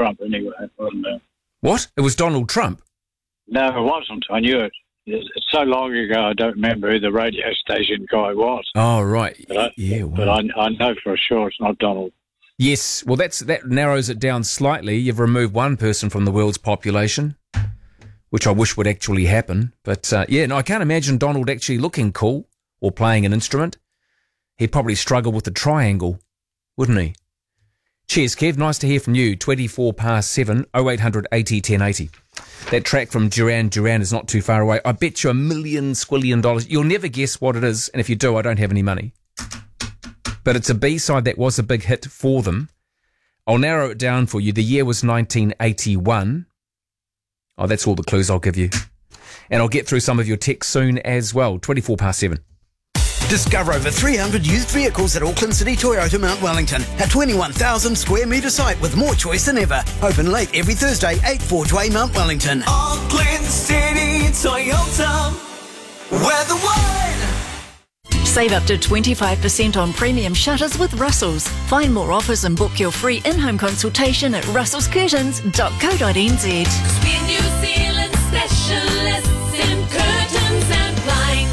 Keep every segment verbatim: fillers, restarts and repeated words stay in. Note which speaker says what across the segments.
Speaker 1: Trump anyway. Wasn't it?
Speaker 2: What? It was Donald Trump?
Speaker 1: No, it wasn't. I knew it. It's so long ago, I don't remember who the radio station guy was.
Speaker 2: Oh, right.
Speaker 1: But I,
Speaker 2: yeah, wow.
Speaker 1: but I, I know for sure it's not Donald.
Speaker 2: Yes, well, that's that narrows it down slightly. You've removed one person from the world's population, which I wish would actually happen. But, uh, yeah, no, I can't imagine Donald actually looking cool or playing an instrument. He'd probably struggle with the triangle, wouldn't he? Cheers, Kev. Nice to hear from you. twenty-four past seven, oh eight hundred eighty ten eighty. That track from Duran Duran is not too far away. I bet you a million squillion dollars. You'll never guess what it is, and if you do, I don't have any money. But it's a B-side that was a big hit for them. I'll narrow it down for you. The year was nineteen eighty-one. Oh, that's all the clues I'll give you. And I'll get through some of your texts soon as well. twenty-four past seven.
Speaker 3: Discover over three hundred used vehicles at Auckland City Toyota Mount Wellington. A twenty-one thousand square metre site with more choice than ever. Open late every Thursday, eight Forgeway, Mount Wellington.
Speaker 4: Auckland City Toyota. We're the one.
Speaker 5: Save up to twenty-five percent on premium shutters with Russell's. Find more offers and book your free in-home consultation at russels curtains dot co dot n z.
Speaker 6: We're New Zealand specialists in curtains and blinds.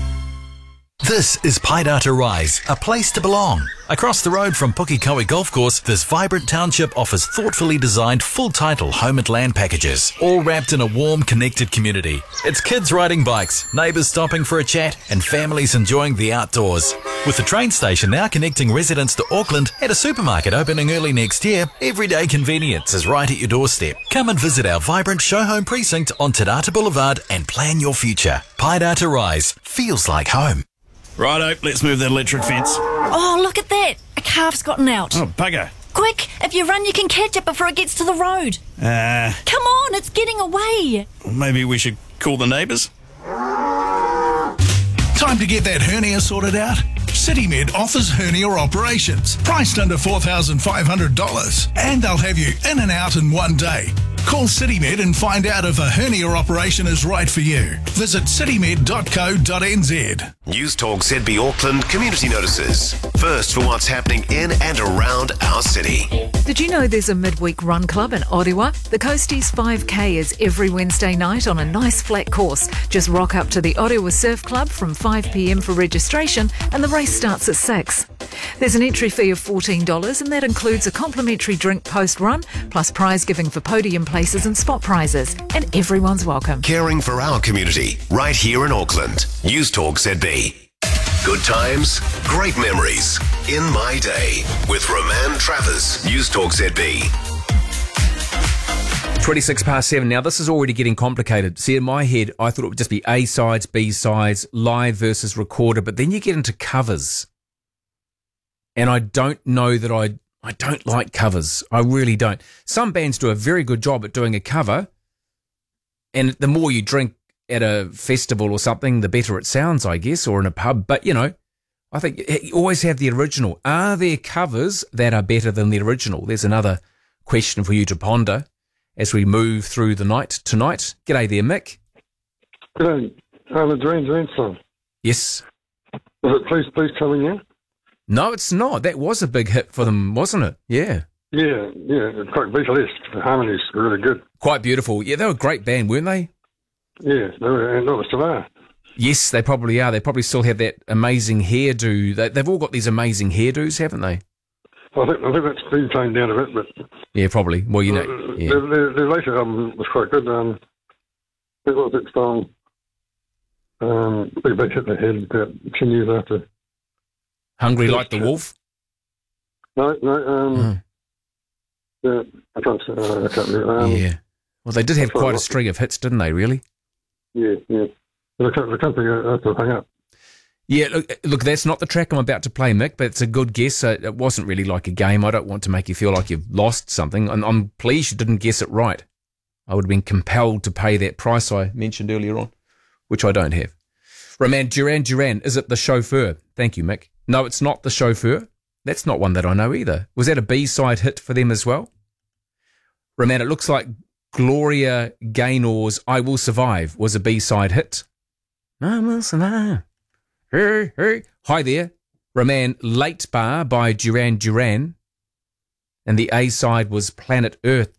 Speaker 7: This is Paidata Rise, a place to belong. Across the road from Pukikoe Golf Course, this vibrant township offers thoughtfully designed full-title home and land packages, all wrapped in a warm, connected community. It's kids riding bikes, neighbours stopping for a chat, and families enjoying the outdoors. With the train station now connecting residents to Auckland and a supermarket opening early next year, everyday convenience is right at your doorstep. Come and visit our vibrant show home precinct on Te Rata Boulevard and plan your future. Paidata Rise feels like home.
Speaker 8: Righto, let's move that electric fence.
Speaker 5: Oh, look at that. A calf's gotten out.
Speaker 8: Oh, bugger.
Speaker 5: Quick, if you run, you can catch it before it gets to the road.
Speaker 8: Uh,
Speaker 5: Come on, it's getting away.
Speaker 8: Maybe we should call the neighbours?
Speaker 9: Time to get that hernia sorted out? CityMed offers hernia operations, priced under four thousand five hundred dollars. And they'll have you in and out in one day. Call CityMed and find out if a hernia operation is right for you. Visit citymed dot co dot n z.
Speaker 10: News Talk Z B Auckland community notices. First for what's happening in and around our city.
Speaker 11: Did you know there's a midweek run club in Orewa? The Coasties five K is every Wednesday night on a nice flat course. Just rock up to the Orewa Surf Club from five p m for registration and the race starts at six. There's an entry fee of fourteen dollars and that includes a complimentary drink post-run plus prize giving for podium places and spot prizes. And everyone's welcome.
Speaker 10: Caring for our community right here in Auckland. News Talk Z B. Good times, great memories. In My Day with Roman Travers. News Talk Z B.
Speaker 2: twenty-six past seven. Now, this is already getting complicated. See, in my head, I thought it would just be A-sides, B-sides, live versus recorded, but then you get into covers. And I don't know that I I don't like covers. I really don't. Some bands do a very good job at doing a cover, and the more you drink at a festival or something, the better it sounds, I guess, or in a pub. But, you know, I think you always have the original. Are there covers that are better than the original? There's another question for you to ponder as we move through the night tonight. G'day there, Mick.
Speaker 12: G'day. Um, the Duran Duran song.
Speaker 2: Yes.
Speaker 12: Was it Please, Please Tell Me Now?
Speaker 2: No, it's not. That was a big hit for them, wasn't it? Yeah.
Speaker 12: Yeah, yeah. It's quite visualist. The harmonies were really good.
Speaker 2: Quite beautiful. Yeah, they were a great band, weren't they?
Speaker 12: Yeah, they were, and they still are.
Speaker 2: Yes, they probably are. They probably still have that amazing hairdo. They, they've all got these amazing hairdos, haven't they?
Speaker 12: I think, I think that's been toned down a bit, but...
Speaker 2: Yeah, probably. Well, you know... Yeah.
Speaker 12: Their, their, their later album was quite good. Um, it was that song, um, big, big hit they had about ten years after.
Speaker 2: Hungry Like the Wolf?
Speaker 12: No, no. Um, oh. Yeah, I can't, uh, I can't remember. Um,
Speaker 2: yeah. Well, they did have quite a string of hits, didn't they, really?
Speaker 12: Yeah, yeah. The, the company uh, hung up.
Speaker 2: Yeah, look, look, that's not the track I'm about to play, Mick, but it's a good guess. Uh, it wasn't really like a game. I don't want to make you feel like you've lost something. I'm, I'm pleased you didn't guess it right. I would have been compelled to pay that price I mentioned earlier on, which I don't have. Roman Duran Duran, is it The Chauffeur? Thank you, Mick. No, it's not The Chauffeur. That's not one that I know either. Was that a B-side hit for them as well? Roman, it looks like Gloria Gaynor's I Will Survive was a B-side hit. I will survive. Hey, hey. Hi there. Roman, Late Bar by Duran Duran. And the A-side was Planet Earth